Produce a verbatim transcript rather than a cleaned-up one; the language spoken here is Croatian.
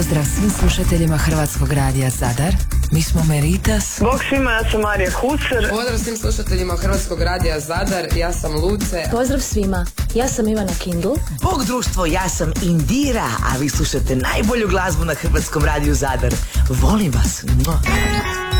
Pozdrav svim slušateljima Hrvatskog radija Zadar. Mi smo Meritas. Bog svima, ja sam Marija Kucer. Pozdrav svim slušateljima Hrvatskog radija Zadar, ja sam Luce. Pozdrav svima, ja sam Ivana Kindl. Bog društvo, ja sam Indira, a vi slušate najbolju glazbu na Hrvatskom radiju Zadar. Volim vas. Mua.